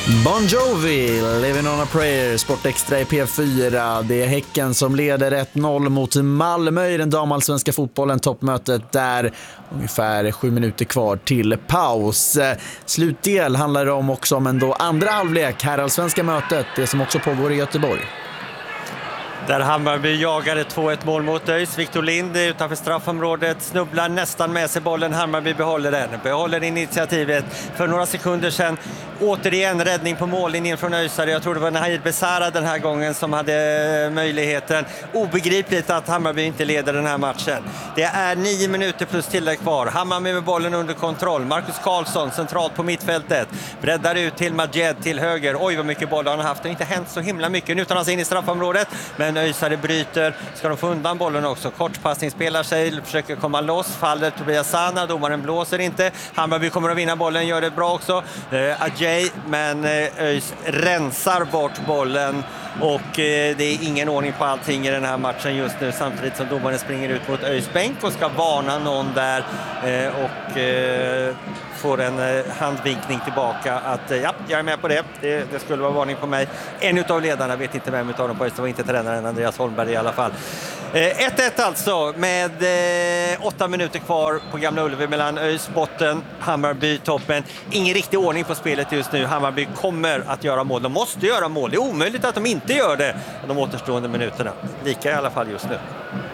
Bon Jovi, Living on a Prayer, Sportextra i P4. Det är Häcken som leder 1-0 mot Malmö i den damallsvenska fotbollen. Toppmötet där ungefär 7 minuter kvar till paus. Slutdel handlar det om också om ändå andra halvlek, herrallsvenska mötet, det som också pågår i Göteborg. Där Hammarby jagade 2-1 mål mot ÖIS. Victor Lind utanför straffområdet snubblar nästan med sig bollen. Hammarby behåller initiativet. För några sekunder sedan återigen räddning på mållinjen från ÖISare. Jag tror det var Nahid Besara den här gången som hade möjligheten. Obegripligt att Hammarby inte leder den här matchen. Det är 9 minuter plus tillägg kvar. Hammarby med bollen under kontroll. Marcus Karlsson centralt på mittfältet. Breddar ut till Majed till höger. Oj vad mycket boll han har haft. Det har inte hänt så himla mycket. Nu tar han sig in i straffområdet. Men ÖISare bryter. Ska de få undan bollen också? Kortpassning spelar sig. Försöker komma loss. Faller Tobias Sana. Domaren blåser inte. Hammarby kommer att vinna bollen. Gör det bra också. Ajay, men ÖIS rensar bort bollen. Och det är ingen ordning på allting i den här matchen just nu. Samtidigt som domaren springer ut mot ÖIS bänk och ska varna någon där. Och får en handvinkning tillbaka att ja, jag är med på det. Det skulle vara varning på mig. En utav ledarna, vet inte vem utav dem på ÖIS, det var inte tränaren Andreas Holmberg i alla fall. 1-1 alltså med 8 minuter kvar på Gamla Ullevi mellan ÖIS botten, Hammarby toppen. Ingen riktig ordning på spelet just nu. Hammarby kommer att göra mål. De måste göra mål. Det är omöjligt att de inte gör det de återstående minuterna. Lika i alla fall just nu.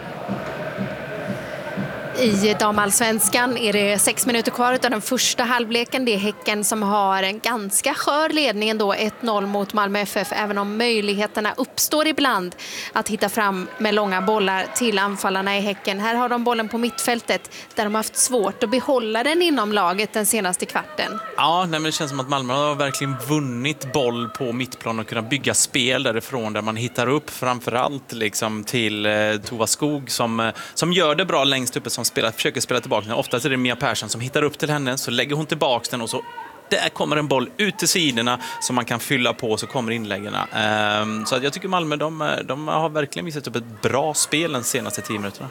I damallsvenskan är det 6 minuter kvar av den första halvleken. Det är Häcken som har en ganska skör ledning ändå, 1-0 mot Malmö FF, även om möjligheterna uppstår ibland att hitta fram med långa bollar till anfallarna i Häcken. Här har de bollen på mittfältet där de har haft svårt att behålla den inom laget den senaste kvarten. Ja, men det känns som att Malmö har verkligen vunnit boll på mittplan och kunnat bygga spel därifrån där man hittar upp framförallt liksom till Tova Skog som gör det bra längst uppe, som försöker spela tillbaka den. Oftast är det Mia Persson som hittar upp till henne, så lägger hon tillbaka den och så där kommer en boll ut till sidorna som man kan fylla på, så kommer inläggarna. Så att jag tycker Malmö, de har verkligen visat upp ett bra spel de senaste 10 minuterna.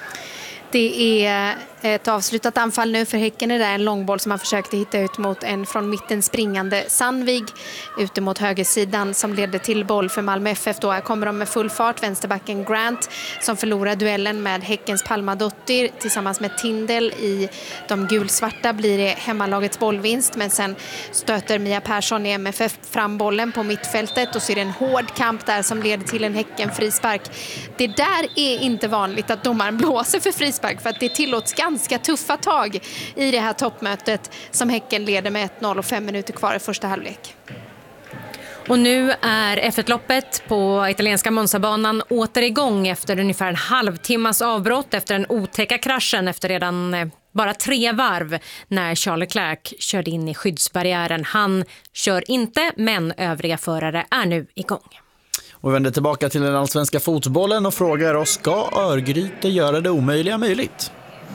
Det är ett avslutat anfall nu för Häcken. Det är en långboll som man försökte hitta ut mot en från mitten springande Sandvig ute mot högersidan som ledde till boll för Malmö FF. Då kommer de med full fart. Vänsterbacken Grant som förlorar duellen med Häckens Palmadottir tillsammans med Tindel i de gulsvarta blir det hemmalagets bollvinst, men sen stöter Mia Persson i MFF fram bollen på mittfältet och så är det en hård kamp där som leder till en Häcken frispark. Det där är inte vanligt att domaren blåser för frispark, för att det tillåts ganska tuffa tag i det här toppmötet som Häcken leder med 1-0 och 5 minuter kvar i första halvlek. Och nu är F1-loppet på italienska Monzabanan åter igång efter ungefär en halvtimmas avbrott efter den otäcka kraschen efter redan bara 3 varv när Charles Leclerc körde in i skyddsbarriären. Han kör inte, men övriga förare är nu igång. Och vi vänder tillbaka till den allsvenska fotbollen och frågar oss, ska Örgryte göra det omöjliga möjligt?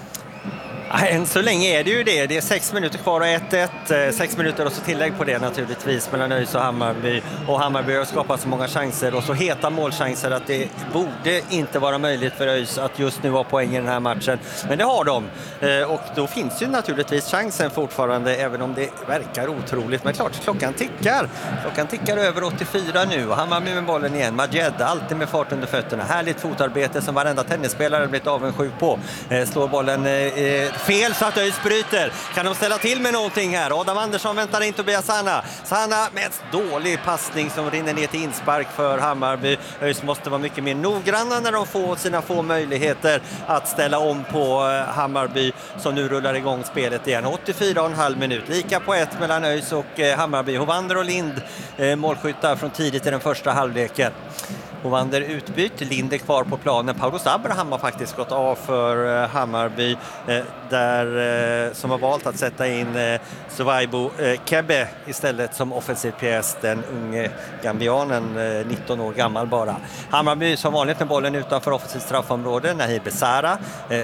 Än så länge är det ju det. Det är 6 minuter kvar och 1-1. 6 minuter och så tillägg på det naturligtvis mellan ÖIS och Hammarby. Och Hammarby har skapat så många chanser och så heta målchanser att det borde inte vara möjligt för ÖIS att just nu ha poäng i den här matchen. Men det har de. Och då finns ju naturligtvis chansen fortfarande, även om det verkar otroligt. Men klart, klockan tickar. Klockan tickar över 84 nu och Hammarby med bollen igen. Majed, alltid med fart under fötterna. Härligt fotarbete som varenda tennisspelare blivit avundsjuk på. Slår bollen fel så att ÖIS bryter. Kan de ställa till med någonting här? Adam Andersson väntar in Tobias Sana. Sana med en dålig passning som rinner ner till inspark för Hammarby. ÖIS måste vara mycket mer noggranna när de får sina få möjligheter att ställa om på Hammarby som nu rullar igång spelet igen. 84,5 minut. Lika på 1 mellan ÖIS och Hammarby. Hovander och Lind målskyttar från tidigt i den första halvleken. Hovander utbytt, Lind är kvar på planen. Paulos Abraham har faktiskt gått av för Hammarby som har valt att sätta in Suvaibu Kebe istället som offensiv pjäs, den unge gambianen, 19 år gammal bara. Hammarby som vanligt med bollen utanför offensivt straffområde. Nahid Besara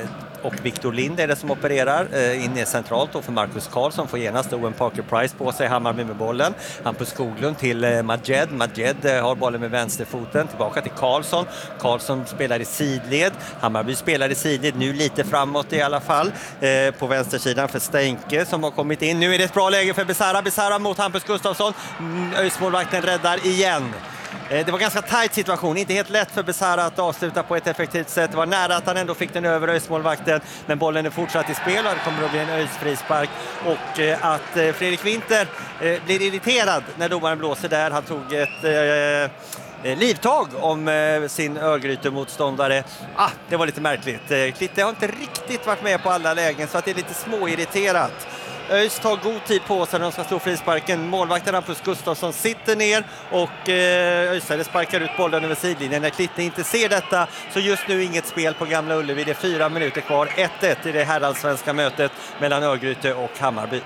och Victor Lind är det som opererar inne centralt då för Marcus Karlsson får genast Owen Parker Price på sig. Hammarby med bollen. Hampus Skoglund till Majed. Majed har bollen med vänsterfoten tillbaka till Karlsson. Karlsson spelar i sidled. Hammarby spelar i sidled nu lite framåt i alla fall på vänstersidan för Steinke som har kommit in. Nu är det ett bra läge för Besara. Besara mot Hampus Gustafsson. ÖIS-målvakten räddar igen. Det var ganska tajt situation, inte helt lätt för Besara att avsluta på ett effektivt sätt. Det var nära att han ändå fick den över ÖIS-målvakten, men bollen är fortsatt i spel och det kommer att bli en ÖIS-frispark. Och att Fredrik Winter blir irriterad när domaren blåser där. Han tog ett livtag om sin Örgryte-motståndare. Det var lite märkligt. Klitte har inte riktigt varit med på alla lägen så att det är lite småirriterat. ÖIS tar god tid på sig när de ska slå frisparken. Målvakten Hampus Gustafsson sitter ner och ÖISare sparkar ut bollen över sidlinjen. När Klitte inte ser detta så just nu inget spel på Gamla Ullevi. Det är 4 minuter kvar. 1-1 i det herrallsvenska mötet mellan Örgryte och Hammarby.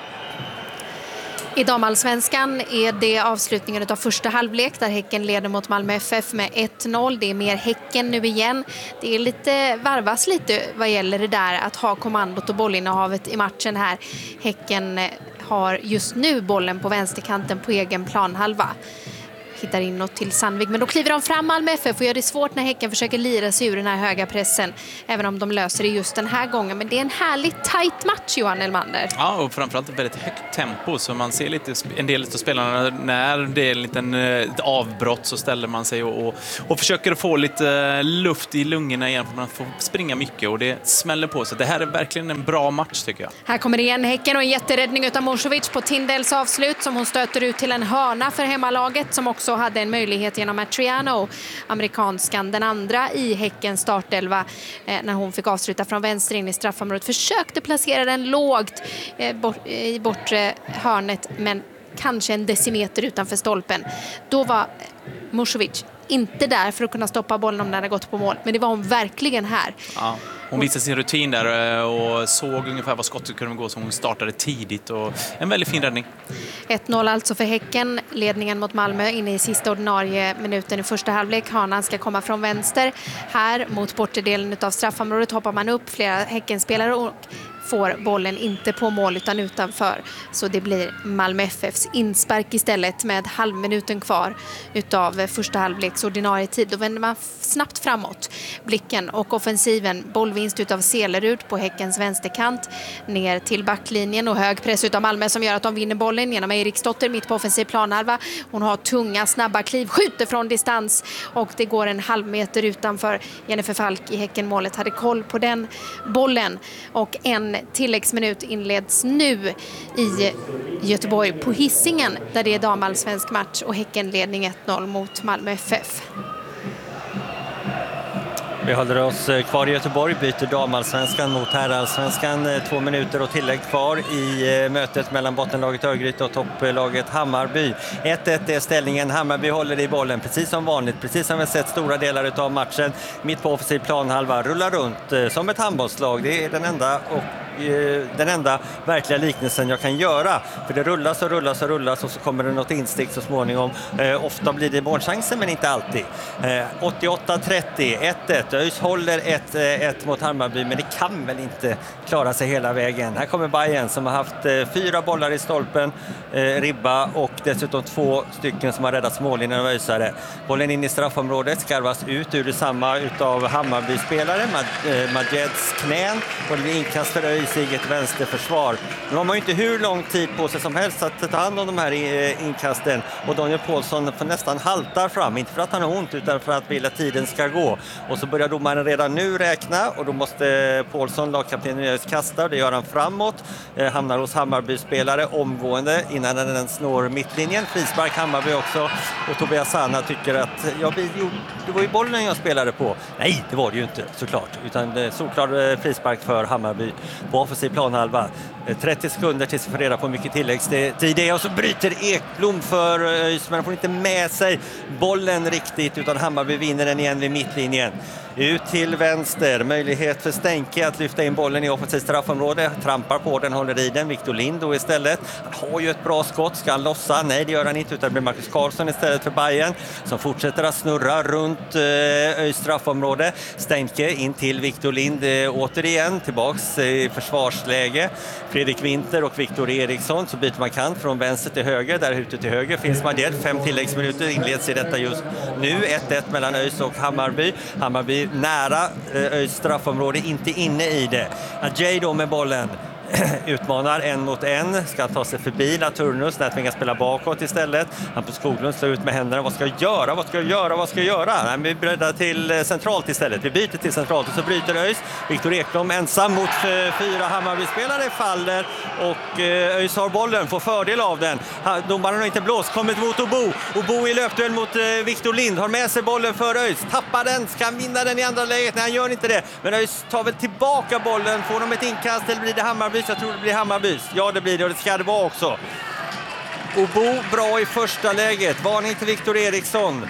I damallsvenskan är det avslutningen av första halvlek där Häcken leder mot Malmö FF med 1-0. Det är mer Häcken nu igen. Det är lite varvas lite vad gäller det där att ha kommandot och bollinnehavet i matchen här. Häcken har just nu bollen på vänsterkanten på egen planhalva. Hittar inåt till Sandvik, men då kliver de fram Malmö FF och gör det svårt när Häcken försöker lira sig ur den här höga pressen, även om de löser det just den här gången. Men det är en härligt tajt match, Johan Elmander. Ja, och framförallt ett väldigt högt tempo, så man ser lite en del av spelarna när det är en liten ett avbrott så ställer man sig och försöker få lite luft i lungorna igen, för man får springa mycket och det smäller på sig. Det här är verkligen en bra match tycker jag. Här kommer det igen Häcken och en jätteräddning utav Morsovic på Tindels avslut som hon stöter ut till en hörna för hemmalaget, som också hade en möjlighet genom Matriano, amerikanskan, den andra i Häckens startelva, när hon fick avsluta från vänster in i straffområdet. Försökte placera den lågt i bortre hörnet, men kanske en decimeter utanför stolpen. Då var Morsovic inte där för att kunna stoppa bollen om den hade gått på mål, men det var hon verkligen här. Ja. Hon visade sin rutin där och såg ungefär vad skottet kunde gå, så hon startade tidigt och en väldigt fin räddning. 1-0 alltså för Häcken, ledningen mot Malmö inne i sista ordinarie minuten i första halvlek. Hanan ska komma från vänster. Här mot bortedelen av straffområdet hoppar man upp flera Häckenspelare och får bollen inte på mål utan utanför. Så det blir Malmö FFs inspark istället med halvminuten kvar utav första halvleks ordinarie tid. Då vänder man snabbt framåt blicken och offensiven. Bollvinst utav Selerud på Häckens vänsterkant ner till backlinjen och hög press utav Malmö som gör att de vinner bollen genom Eriksdotter mitt på offensiv planhalva. Hon har tunga, snabba kliv, skjuter från distans och det går en halv meter utanför. Jennifer Falk i Häckenmålet hade koll på den bollen och en tilläggsminut inleds nu i Göteborg på Hisingen där det är damallsvensk match och Häckenledning 1-0 mot Malmö FF. Vi håller oss kvar i Göteborg, byter damallsvenskan mot herrallsvenskan. 2 minuter och tillägg kvar i mötet mellan bottenlaget Örgryte och topplaget Hammarby. 1-1 är ställningen. Hammarby håller i bollen precis som vanligt, precis som vi sett stora delar av matchen. Mitt på offensiv planhalva, rullar runt som ett handbollslag. Det är den enda verkliga liknelsen jag kan göra. För det rullas och så kommer det något instick så småningom. Ofta blir det målchanser men inte alltid. 88-30, 1-1. ÖIS håller 1-1 mot Hammarby, men det kan väl inte klara sig hela vägen. Här kommer Bayern som har haft 4 bollar i stolpen, ribba och dessutom 2 stycken som har räddat mållinjen av ÖISare. Bollen in i straffområdet skarvas ut ur detsamma utav Hammarby-spelare, Majeds knän, och det blir inkast för ÖIS i eget vänsterförsvar. Nu har man ju inte hur lång tid på sig som helst att ta hand om de här inkasten, och Daniel Paulsson för nästan haltar fram, inte för att han har ont utan för att vilja tiden ska gå. Och så börjar domaren redan nu räkna och då måste Paulsson, lagkaptenen, ÖIS kasta, det gör han framåt. Hamnar hos Hammarby-spelare omgående innan den snår mittlinjen. Frispark Hammarby också, och Tobias Sanna tycker att det var ju bollen jag spelade på. Nej, det var det ju inte såklart, utan solklar frispark för Hammarby på offensiv planhalva. 30 sekunder tills vi får reda på mycket tilläggstid det är, och så bryter Ekblom för ÖIS, men han får inte med sig bollen riktigt, utan Hammarby vinner den igen vid mittlinjen. Ut till vänster, möjlighet för Stenke att lyfta in bollen i offensivt straffområde, trampar på den, håller i den, Victor Lind då istället. Han har ju ett bra skott, ska han lossa? Nej, det gör han inte, utan det blir Marcus Karlsson istället för Bayern som fortsätter att snurra runt ÖIS straffområde. Stenke in till Victor Lind återigen, tillbaks i försvarsläge. Fredrik Winter och Victor Eriksson, så byter man kant från vänster till höger, där ute till höger finns Madjed. 5 tilläggsminuter inleds i detta just nu. 1-1 mellan ÖIS och Hammarby. Hammarby nära ÖIS straffområde, inte inne i det. Adjei då med bollen. Utmanar 1 mot 1, ska ta sig förbi Laturnus, där tvingas spela bakåt istället. Hampus Skoglund slår ut med händerna. Vad ska jag göra? Nej, vi bryter till centralt istället. Vi byter till centralt och så bryter ÖIS. Viktor Ekblom ensam mot 4 Hammarby-spelare faller och ÖIS har bollen, får fördel av den. Domaren har inte blåst, kommer mot Obo i löpduell mot Victor Lind, har med sig bollen för ÖIS, tappar den, ska vinna den i andra läget. Nej, han gör inte det, men ÖIS tar väl tillbaka bollen. Får de ett inkast eller blir det Hammarby? Jag tror det blir Hammarbys. Ja, det blir det, och det ska det vara också. Obo bra i första läget. Varning till Victor Eriksson.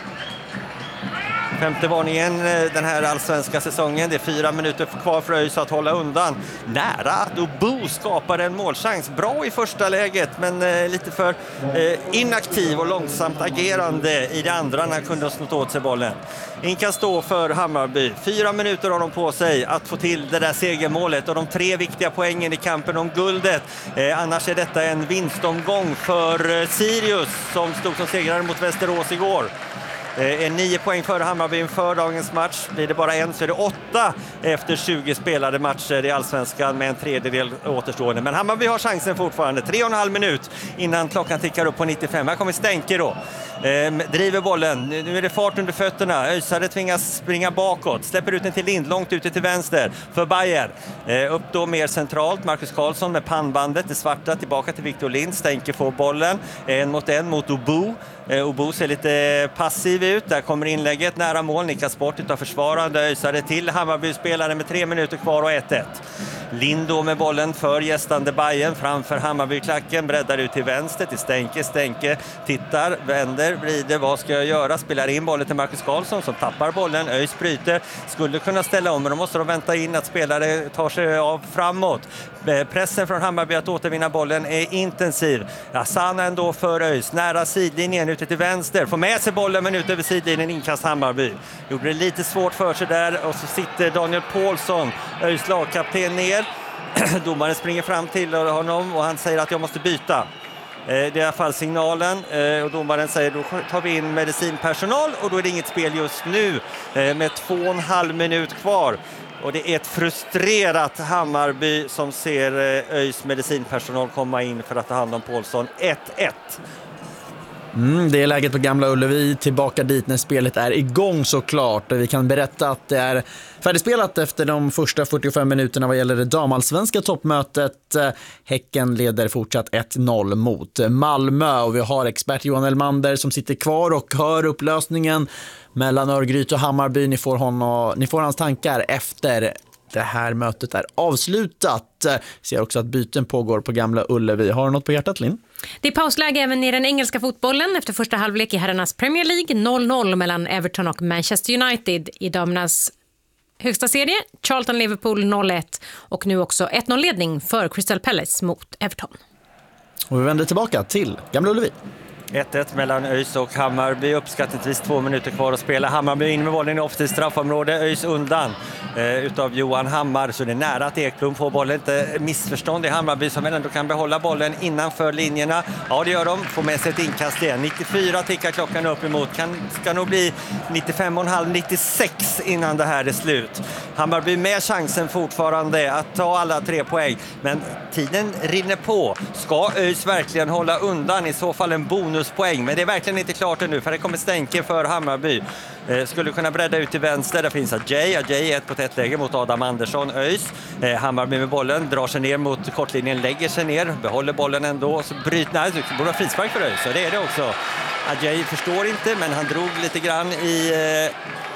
5:e varningen den här allsvenska säsongen. Det är 4 minuter kvar för ÖIS att hålla undan. Nära att Obo skapar en målchans. Bra i första läget, men lite för inaktiv och långsamt agerande i det andra när han kunde ha snott åt sig bollen. Inkast då för Hammarby. 4 minuter har de på sig att få till det där segermålet och de 3 viktiga poängen i kampen om guldet. Annars är detta en vinstomgång för Sirius som stod som segrare mot Västerås igår. 9 poäng före Hammarby inför dagens match. Blir det bara en så är det 8 efter 20 spelade matcher i Allsvenskan med en tredjedel återstående. Men Hammarby har chansen fortfarande. 3,5 minut innan klockan tickar upp på 95. Här kommer Stenke då. Driver bollen. Nu är det fart under fötterna. Öisare tvingas springa bakåt. Släpper ut den till Lind, långt ute till vänster för Bayern. Upp då mer centralt. Marcus Karlsson med pannbandet. Det svarta tillbaka till Victor Lind. Stenke får bollen. 1 mot 1 mot Obo. Obo ser lite passiv ut. Där kommer inlägget nära mål. Nickas bort utav försvarande. Öisare till Hammarby-spelare med 3 minuter kvar och 1-1. Lind då med bollen för gästande Bayern framför Hammarby-klacken. Breddar ut till vänster till Stenke. Stenke tittar, vänder, vrider. Vad ska jag göra? Spelar in bollen till Marcus Karlsson som tappar bollen. ÖIS bryter. Skulle kunna ställa om, men då måste de vänta in att spelare tar sig av framåt. Pressen från Hammarby att återvinna bollen är intensiv. Asana ändå för ÖIS. Nära sidlinjen ute till vänster. Får med sig bollen men ut över sidlinjen, inkast Hammarby. Gjorde det lite svårt för sig där och så sitter Daniel Paulsson, ÖIS lagkapten, ner. Domaren springer fram till honom och han säger att jag måste byta. Det är i alla fall signalen och domaren säger då tar vi in medicinpersonal och då är det inget spel just nu med 2,5 minut kvar. Och det är ett frustrerat Hammarby som ser ÖIS medicinpersonal komma in för att ta hand om Paulsson. 1-1. Det är läget på Gamla Ullevi, tillbaka dit när spelet är igång såklart. Vi kan berätta att det är färdigspelat efter de första 45 minuterna vad gäller det damallsvenska toppmötet. Häcken leder fortsatt 1-0 mot Malmö och vi har expert Johan Elmander som sitter kvar och hör upplösningen mellan Örgryte och Hammarby. Ni får hans tankar efter det här mötet är avslutat. Ser också att byten pågår på Gamla Ullevi. Har du något på hjärtat, Linn? Det är pausläge även i den engelska fotbollen efter första halvlek i herrarnas Premier League. 0-0 mellan Everton och Manchester United. I damernas högsta serie, Charlton-Liverpool 0-1. Och nu också 1-0-ledning för Crystal Palace mot Everton. Och vi vänder tillbaka till Gamla Ullevi. 1-1 mellan ÖIS och Hammarby, uppskattningsvis 2 minuter kvar att spela. Hammarby in med bollen i offensivt straffområde, ÖIS undan utav Johan Hammar, så det är nära att Ekblom får bollen. Inte missförstånd i Hammarby som ändå kan behålla bollen innanför linjerna. Ja, det gör de, får med sig ett inkast igen. 94 tickar klockan upp emot, ska nog bli 95,5-96 innan det här är slut. Hammarby med chansen fortfarande att ta alla 3 poäng, men tiden rinner på. Ska ÖIS verkligen hålla undan? I så fall en bonuspoäng, men det är verkligen inte klart ännu för det kommer Stenke för Hammarby. Skulle kunna bredda ut till vänster, där finns Adjei är 1-1 läge mot Adam Andersson, ÖIS. Hammarby med bollen, drar sig ner mot kortlinjen, lägger sig ner, behåller bollen ändå, så bryter, nej, det borde vara frispark för ÖIS, så det är det också. Adjei förstår inte, men han drog lite grann i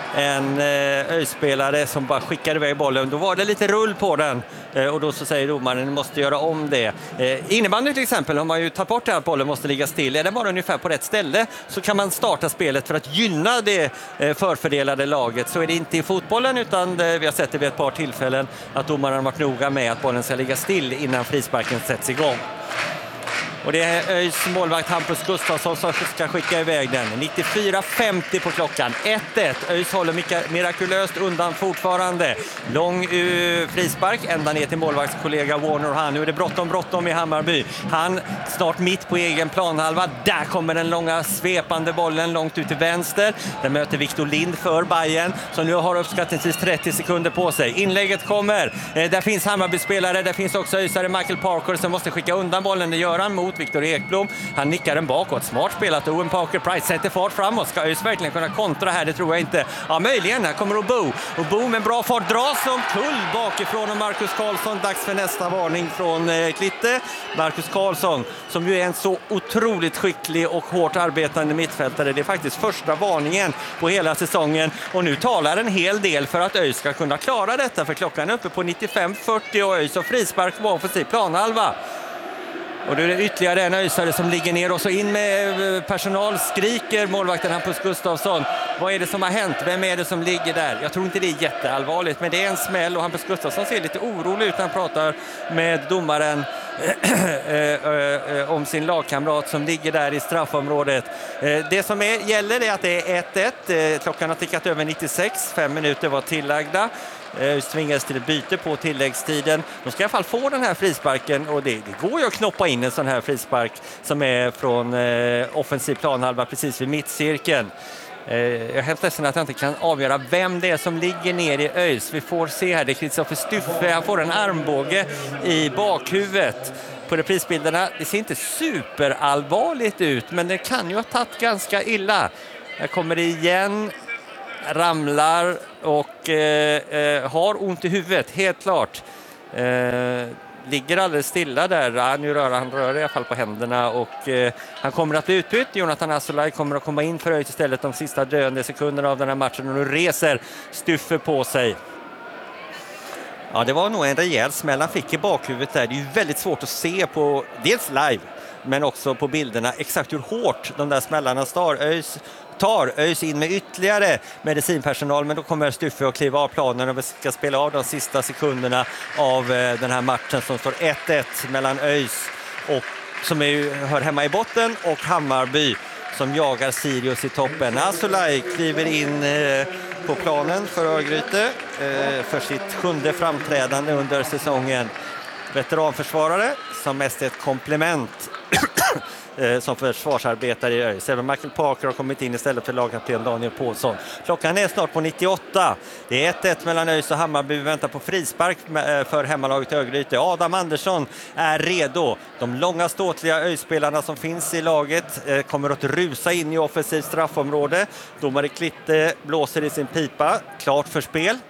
en ÖIS-spelare som bara skickade iväg bollen. Då var det lite rull på den och då så säger domaren att ni måste göra om det. Innebandy till exempel har man ju tagit bort det här att bollen måste ligga still. Är den bara ungefär på rätt ställe så kan man starta spelet för att gynna det förfördelade laget. Så är det inte i fotbollen, utan vi har sett det vid ett par tillfällen att domaren har varit noga med att bollen ska ligga still innan frisparken sätts igång. Och det är ÖIS målvakt Hampus Gustafsson som ska skicka iväg den. 94:50 på klockan. 1-1. ÖIS håller mirakulöst undan fortfarande. Lång frispark ända ner till målvaktskollega Warner. Han. Nu är det bråttom i Hammarby. Han snart mitt på egen planhalva. Där kommer den långa svepande bollen långt ut till vänster. Den möter Victor Lind för Bayern som nu har uppskattningsvis 30 sekunder på sig. Inlägget kommer. Där finns Hammarby-spelare. Där finns också ÖISare Michael Parker som måste skicka undan bollen. Det gör han mot Viktor Ekblom. Han nickar den bakåt. Smart spelat. Owen Parker Price sätter fart framåt. Ska ÖIS verkligen kunna kontra här? Det tror jag inte. Ja, möjligen. Här kommer Obo. Obo med bra fart dras som kull bakifrån och Marcus Karlsson. Dags för nästa varning från Klitte. Marcus Karlsson som ju är en så otroligt skicklig och hårt arbetande mittfältare. Det är faktiskt första varningen på hela säsongen och nu talar en hel del för att ÖIS ska kunna klara detta, för klockan är uppe på 95:40 och ÖIS och frispark på offensiv planhalva. Och då är det ytterligare en ÖISare som ligger ner och så in med personal, skriker målvakten Hampus Gustafsson. Vad är det som har hänt? Vem är det som ligger där? Jag tror inte det är jätteallvarligt, men det är en smäll och Hampus Gustafsson ser lite orolig ut när han pratar med domaren om sin lagkamrat som ligger där i straffområdet. Det som gäller är att det är 1-1. Klockan har tickat över 96, 5 minuter var tillagda. Tvingas till ett byte på tilläggstiden. De ska i alla fall få den här frisparken och det går ju att knoppa in en sån här frispark som är från offensiv planhalva precis vid mittcirkeln. Jag är helt ledsen att jag inte kan avgöra vem det är som ligger ner i ÖIS. Vi får se här, det är Kristoffer Stuffe. Han får en armbåge i bakhuvudet. På reprisbilderna, det ser inte superallvarligt ut, men det kan ju ha tagit ganska illa. Här kommer det igen. Ramlar och har ont i huvudet, helt klart. Ligger alldeles stilla där. Nu rör han i alla fall på händerna och han kommer att bli utbytt. Jonathan Asolaj kommer att komma in för ÖIS istället de sista döende sekunderna av den här matchen och nu reser Stuffe på sig. Ja, det var nog en rejäl smäll han fick i bakhuvudet där. Det är ju väldigt svårt att se på, dels live men också på bilderna, exakt hur hårt de där smällarna ÖIS in med ytterligare medicinpersonal, men då kommer Stuffe att kliva av planen och vi ska spela av de sista sekunderna av den här matchen som står 1-1 mellan ÖIS och som hör hemma i botten och Hammarby som jagar Sirius i toppen. Asolaj kliver in på planen för Örgryte för sitt 7:e framträdande under säsongen. Veteranförsvarare som mest är ett komplement som försvarsarbetare i ÖIS. Även Michael Parker har kommit in istället för lagkapten Daniel Paulsson. Klockan är snart på 98. Det är 1-1 mellan ÖIS och Hammarby. Vi väntar på frispark för hemmalaget Örgryte. Adam Andersson är redo. De långa ståtliga ÖIS-spelarna som finns i laget kommer att rusa in i offensivt straffområde. Domare Klitte blåser i sin pipa. Klart för spel.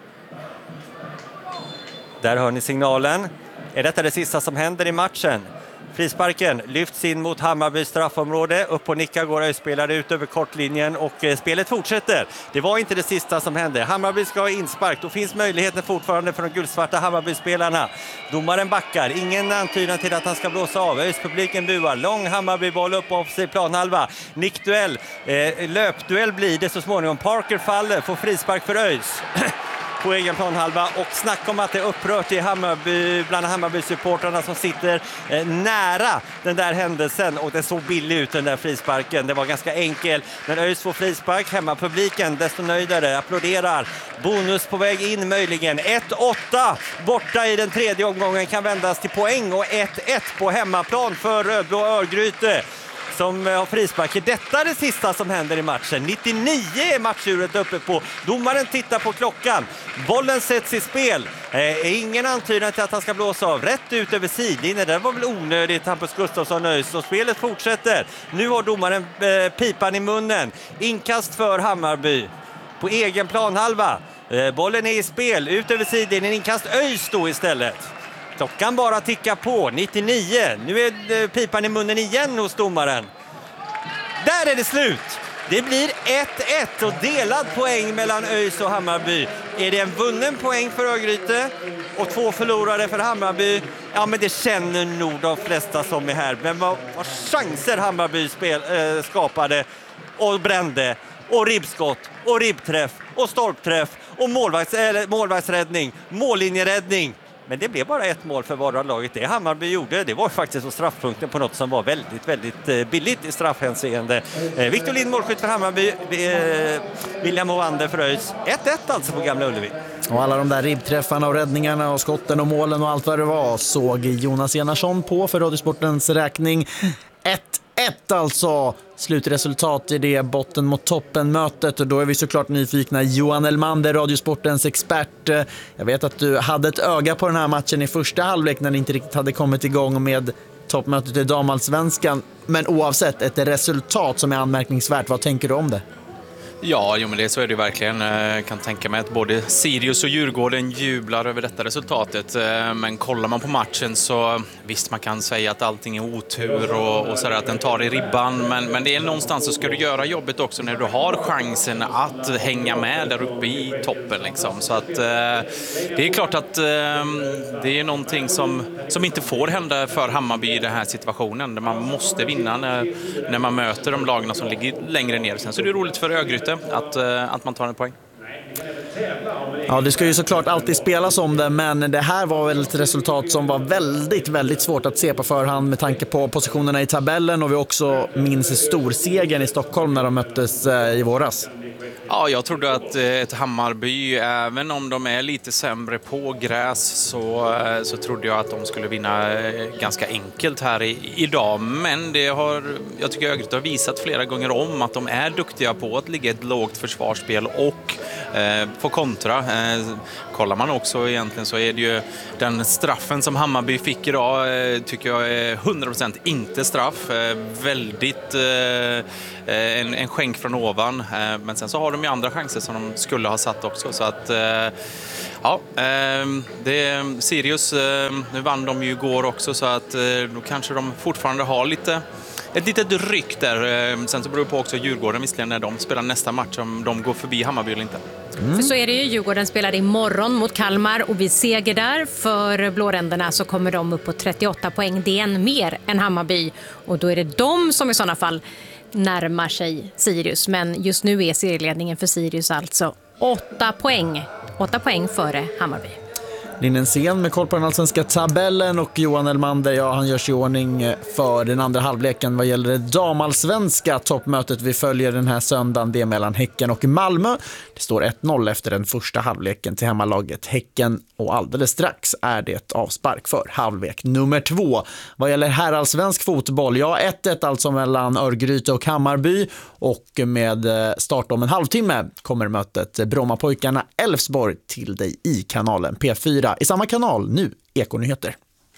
Där hör ni signalen. Är detta det sista som händer i matchen? Frisparken lyfts in mot Hammarby straffområde. Upp och nicka går ÖIS-spelare ut över kortlinjen och spelet fortsätter. Det var inte det sista som hände. Hammarby ska ha inspark. Då finns möjligheten fortfarande för de guldsvarta Hammarby-spelarna. Domaren backar. Ingen antydan till att han ska blåsa av. ÖIS-publiken buar. Lång Hammarby-boll upp på offensiv planhalva. Nickduell. Löpduell blir det så småningom. Parker faller. Får frispark för ÖIS. På egen planhalva och snacka om att det är upprört i Hammarby, bland Hammarby-supportrarna som sitter nära den där händelsen och det såg billig ut den där frisparken. Det var ganska enkel, men ÖIS får frispark. Hemmapubliken desto nöjdare, applåderar. Bonus på väg in möjligen. 1-8 borta i den tredje omgången kan vändas till poäng och 1-1 på hemmaplan för Rödblå Örgryte som har frispark. Detta är det sista som händer i matchen. 99 är matchuret uppe på. Domaren tittar på klockan. Bollen sätts i spel. Ingen antydan till att han ska blåsa av. Rätt ut över sidlinjen. Det var väl onödigt, Hampus Gustafsson nöjs. Och spelet fortsätter. Nu har domaren pipan i munnen. Inkast för Hammarby. På egen planhalva. Bollen är i spel. Ut över sidlinjen. Inkast ÖIS då istället. Klockan bara tickar på. 99. Nu är pipan i munnen igen hos domaren. Där är det slut. Det blir 1-1 och delad poäng mellan ÖIS och Hammarby. Är det en vunnen poäng för Örgryte och 2 förlorare för Hammarby? Ja, men det känner nog de flesta som är här. Men vad chanser Hammarby skapade och brände. Och ribbskott, och ribbträff, och stolpträff, och målvaktsräddning, mållinjeräddning. Men det blev bara 1 mål för vardera laget. Det Hammarby gjorde, det var faktiskt straffpunkten på något som var väldigt, väldigt billigt i straffhänseende. Victor Lind målskytt för Hammarby, William Ovander för ÖIS. 1-1 alltså på Gamla Ullevi. Och alla de där ribbträffarna och räddningarna och skotten och målen och allt vad det var såg Jonas Enarsson på för Radiosportens räkning. 1-1 alltså, slutresultat i det botten mot toppen mötet, och då är vi såklart nyfikna. Johan Elmander, Radiosportens expert. Jag vet att du hade ett öga på den här matchen i första halvlek när ni inte riktigt hade kommit igång med toppmötet i damallsvenskan, men oavsett ett resultat som är anmärkningsvärt, vad tänker du om det? Ja, men det så är det verkligen. Jag kan tänka mig att både Sirius och Djurgården jublar över detta resultatet. Men kollar man på matchen så visst, man kan säga att allting är otur och så där, att den tar i ribban. Men det är någonstans så ska du göra jobbet också när du har chansen att hänga med där uppe i toppen. Liksom. Så att det är klart att det är någonting som inte får hända för Hammarby i den här situationen. Där man måste vinna när man möter de lagarna som ligger längre ner. Sen så är det roligt för Örgryte att man tar en poäng. Ja, det ska ju såklart alltid spelas om det, men det här var väl ett resultat som var väldigt, väldigt svårt att se på förhand med tanke på positionerna i tabellen, och vi också minns storsegern i Stockholm när de möttes i våras. Ja, jag trodde att ett Hammarby, även om de är lite sämre på gräs, så trodde jag att de skulle vinna ganska enkelt här idag. Men jag tycker Örgryte har visat flera gånger om att de är duktiga på att ligga ett lågt försvarsspel och få kontra. Kollar man också egentligen så är det ju den straffen som Hammarby fick idag, tycker jag är 100% inte straff. Väldigt en skänk från ovan. Men sen så har de ju andra chanser som de skulle ha satt också. Så att ja, Sirius, nu vann de ju igår också, så att då kanske de fortfarande har ett litet ryck där. Sen så beror det på också Djurgården visserligen när de spelar nästa match, om de går förbi Hammarby eller inte. För så är det ju, Djurgården spelar imorgon mot Kalmar, och vid seger där för blåränderna så kommer de upp på 38 poäng. Det är en mer än Hammarby, och då är det de som i sådana fall närmar sig Sirius. Men just nu är serieledningen för Sirius alltså 8 poäng. 8 poäng före Hammarby. Linnen Sen med koll på den allsvenska tabellen, och Johan Elmander, ja, han görs i ordning för den andra halvleken vad gäller det damallsvenska toppmötet. Vi följer den här söndagen, det är mellan Häcken och Malmö. Det står 1-0 efter den första halvleken till hemmalaget Häcken, och alldeles strax är det ett avspark för halvlek nummer 2. Vad gäller herrallsvensk fotboll, ja, 1-1 alltså mellan Örgryte och Hammarby, och med start om en halvtimme kommer mötet Brommapojkarna Elfsborg till dig i kanalen P4. I samma kanal nu, Ekonyheter.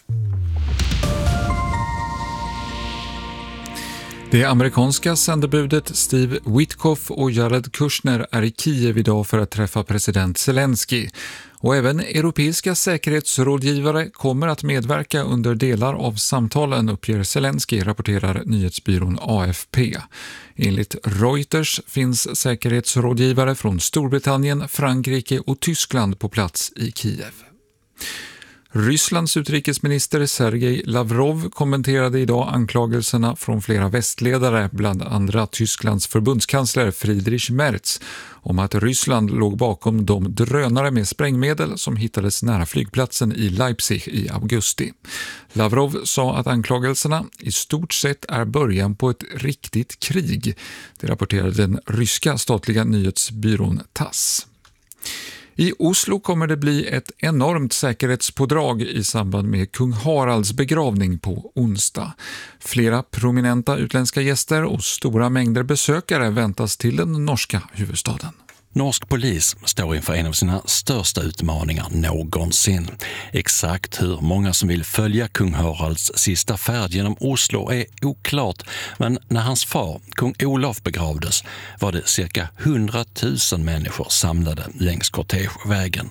Det amerikanska sändebudet Steve Witkoff och Jared Kushner är i Kiev idag för att träffa president Zelensky. Och även europeiska säkerhetsrådgivare kommer att medverka under delar av samtalen, uppger Zelensky, rapporterar nyhetsbyrån AFP. Enligt Reuters finns säkerhetsrådgivare från Storbritannien, Frankrike och Tyskland på plats i Kiev. Rysslands utrikesminister Sergej Lavrov kommenterade idag anklagelserna från flera västledare, bland andra Tysklands förbundskansler Friedrich Merz, om att Ryssland låg bakom de drönare med sprängmedel som hittades nära flygplatsen i Leipzig i augusti. Lavrov sa att anklagelserna i stort sett är början på ett riktigt krig. Det rapporterade den ryska statliga nyhetsbyrån TASS. I Oslo kommer det bli ett enormt säkerhetspådrag i samband med kung Haralds begravning på onsdag. Flera prominenta utländska gäster och stora mängder besökare väntas till den norska huvudstaden. Norsk polis står inför en av sina största utmaningar någonsin. Exakt hur många som vill följa kung Haralds sista färd genom Oslo är oklart, men när hans far, kung Olof, begravdes var det cirka 100 000 människor samlade längs kortegevägen.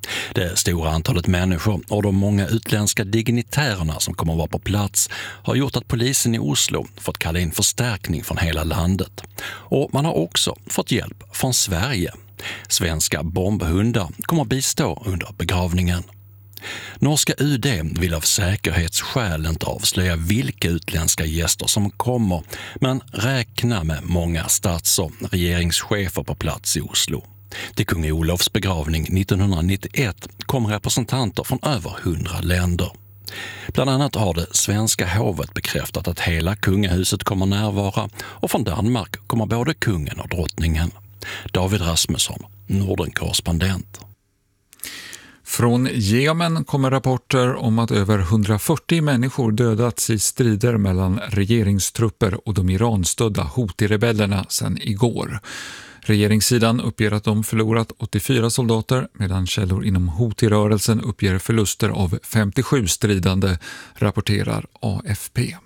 Det stora antalet människor och de många utländska dignitärerna som kommer att vara på plats har gjort att polisen i Oslo fått kalla in förstärkning från hela landet. Och man har också fått hjälp från Sverige. Svenska bombhundar kommer att bistå under begravningen. Norska UD vill av säkerhetsskäl inte avslöja vilka utländska gäster som kommer, men räknar med många stats- och regeringschefer på plats i Oslo. Till kung Olofs begravning 1991 kom representanter från över 100 länder. Bland annat har det svenska hovet bekräftat att hela kungahuset kommer närvara, och från Danmark kommer både kungen och drottningen. David Rasmusson, Norden-korrespondent. Från Jemen kommer rapporter om att över 140 människor dödats i strider mellan regeringstrupper och de Iranstödda Houthi-rebellerna sedan igår. Regeringssidan uppger att de förlorat 84 soldater, medan källor inom Houthi-rörelsen uppger förluster av 57 stridande, rapporterar AFP.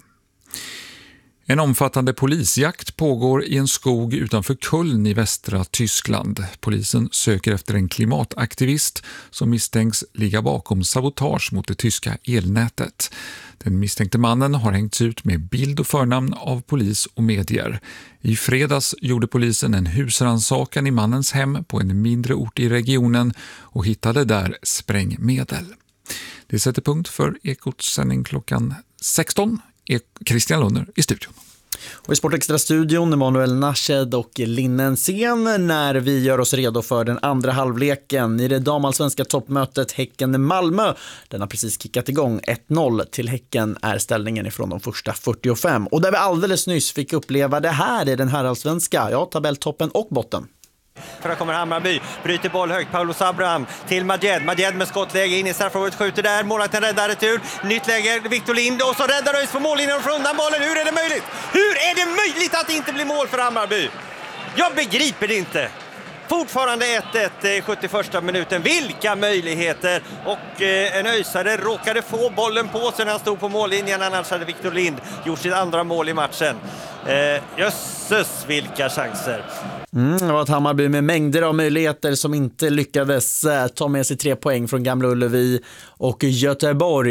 En omfattande polisjakt pågår i en skog utanför Köln i västra Tyskland. Polisen söker efter en klimataktivist som misstänks ligga bakom sabotage mot det tyska elnätet. Den misstänkte mannen har hängts ut med bild och förnamn av polis och medier. I fredags gjorde polisen en husrannsakan i mannens hem på en mindre ort i regionen och hittade där sprängmedel. Det sätter punkt för Ekots sändning klockan 16. Christian Lunner i studion. Och i Sportextra-studion Emanuel Nashed och Linnen Sen när vi gör oss redo för den andra halvleken i det damallsvenska toppmötet Häcken-Malmö. Den har precis kickat igång. 1-0 till Häcken är ställningen ifrån de första 45. Och där vi alldeles nyss fick uppleva det här i den här allsvenska, ja, tabelltoppen och botten. För kommer Hammarby, bryter boll högt, Paulus Abraham till Majed med skottläge in i straffområdet, skjuter där, målvakten räddar retur, nytt läge, Victor Lind, och så räddar ÖIS på mållinjen och får undan bollen. Hur är det möjligt? Hur är det möjligt att det inte blir mål för Hammarby? Jag begriper det inte. Fortfarande 1-1 i 71 minuten. Vilka möjligheter! Och en öisare råkade få bollen på sig när han stod på mållinjen. Annars hade Victor Lind gjort sitt andra mål i matchen. Jösses, vilka chanser! Det var ett Hammarby med mängder av möjligheter som inte lyckades ta med sig 3 poäng från Gamla Ullevi och Göteborg.